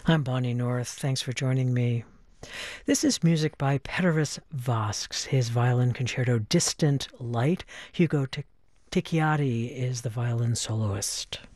I'm Bonnie North. Thanks for joining me. This is music by Peteris Vasks, his violin concerto Distant Light. Hugo Ticchiati is the violin soloist.